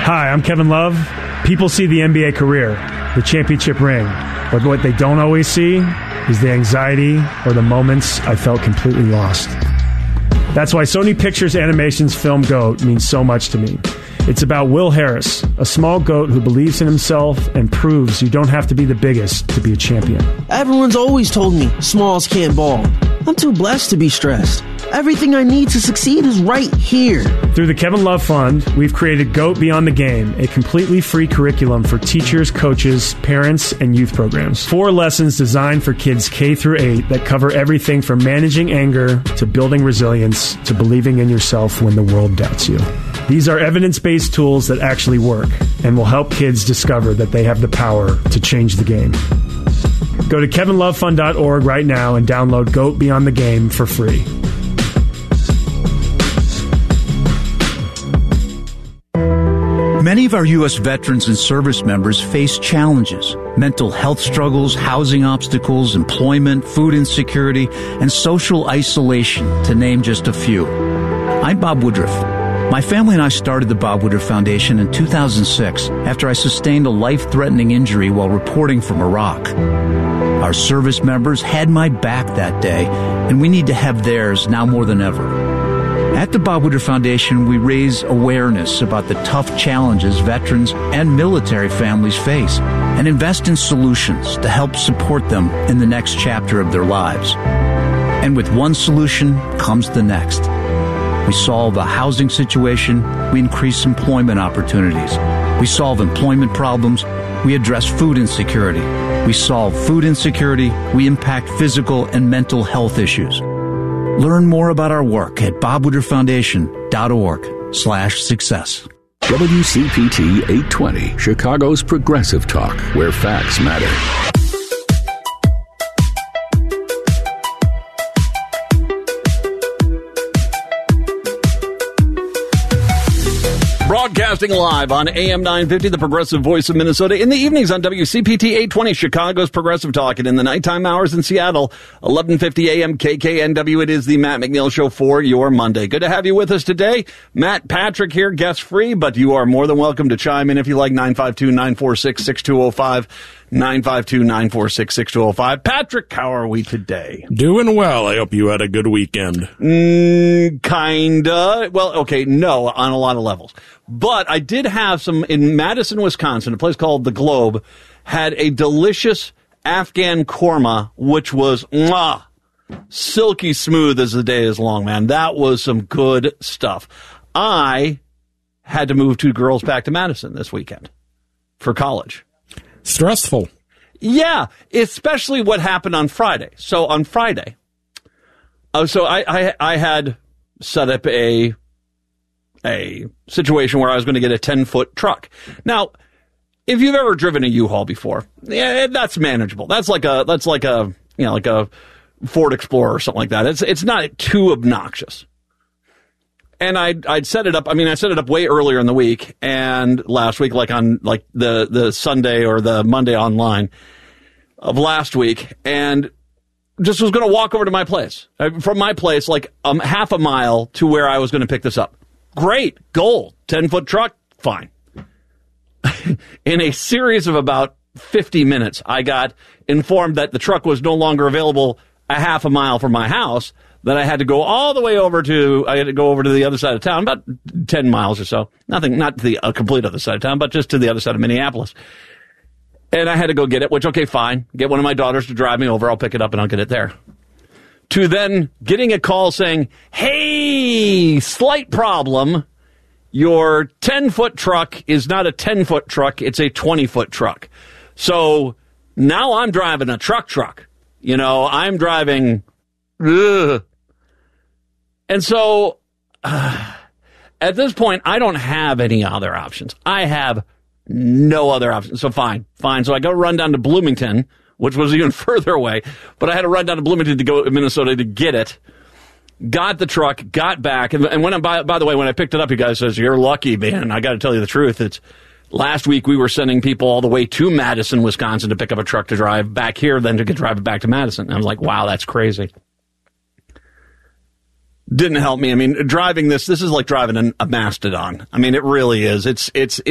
Hi, I'm Kevin Love. People see the NBA career, the championship ring, but what they don't always see is the anxiety or the moments I felt completely lost. That's why Sony Pictures Animation's film GOAT means so much to me. It's about Will Harris, a small goat who believes in himself and proves you don't have to be the biggest to be a champion. Everyone's always told me smalls can't ball. I'm too blessed to be stressed. Everything I need to succeed is right here. Through the Kevin Love Fund, we've created GOAT Beyond the Game, a completely free curriculum for teachers, coaches, parents, and youth programs. 4 lessons designed for kids K through 8 that cover everything from managing anger to building resilience to believing in yourself when the world doubts you. These are evidence-based tools that actually work and will help kids discover that they have the power to change the game. Go to kevinlovefund.org right now and download GOAT Beyond the Game for free. Many of our U.S. veterans and service members face challenges: mental health struggles, housing obstacles, employment, food insecurity, and social isolation, to name just a few. I'm Bob Woodruff. My family and I started the Bob Woodruff Foundation in 2006 after I sustained a life-threatening injury while reporting from Iraq. Our service members had my back that day, and we need to have theirs now more than ever. At the Bob Woodruff Foundation, we raise awareness about the tough challenges veterans and military families face and invest in solutions to help support them in the next chapter of their lives. And with one solution comes the next. We solve a housing situation, we increase employment opportunities. We solve employment problems, we address food insecurity. We solve food insecurity, we impact physical and mental health issues. Learn more about our work at bobwoodrufffoundation.org/success. WCPT 820, Chicago's Progressive Talk, where facts matter. Broadcasting live on AM 950, the Progressive Voice of Minnesota. In the evenings on WCPT 820, Chicago's Progressive Talk. And in the nighttime hours in Seattle, 1150 AM KKNW. It is the Matt McNeil Show for your Monday. Good to have you with us today. Matt Patrick here, guest free, but you are more than welcome to chime in if you like. 952-946-6205. 952-946-6205. Patrick, how are we today? Doing well. I hope you had a good weekend. Kinda. Well, okay, no, on a lot of levels. But I did have some in Madison, Wisconsin, a place called The Globe, had a delicious Afghan korma, which was silky smooth as the day is long, man. That was some good stuff. I had to move 2 girls back to Madison this weekend for college. Stressful. Yeah, especially what happened on Friday. So on Friday, I had set up a situation where I was going to get a 10-foot truck. Now, if you've ever driven a U-Haul before, yeah, that's manageable. That's like a Ford Explorer or something like that. It's not too obnoxious. And I'd set it up. I mean, I set it up way earlier in the week and last week, like on like the Sunday or the Monday online of last week, and just was going to walk over to my place. From my place, like half a mile to where I was going to pick this up. Great. Goal. 10-foot truck. Fine. In a series of about 50 minutes, I got informed that the truck was no longer available a half a mile from my house, that I had to go all the way over to the other side of town, about 10 miles or so. Not the complete other side of town, but just to the other side of Minneapolis. And I had to go get it, which, okay, fine. Get one of my daughters to drive me over. I'll pick it up and I'll get it there. To then getting a call saying, hey, slight problem. Your 10-foot truck is not a 10-foot truck. It's a 20-foot truck. So now I'm driving a truck. You know, I'm driving... Ugh. And so, at this point, I don't have any other options. I have no other options. So fine. So I go run down to Bloomington, which was even further away, but I had to run down to Bloomington to go to Minnesota to get it. Got the truck, got back, and when by the way, when I picked it up, you guys says, you're lucky, man. I got to tell you the truth. It's last week we were sending people all the way to Madison, Wisconsin to pick up a truck to drive back here, then to drive it back to Madison. And I was like, wow, that's crazy. Didn't help me. I mean, driving this is like driving a Mastodon. I mean, it really is. It's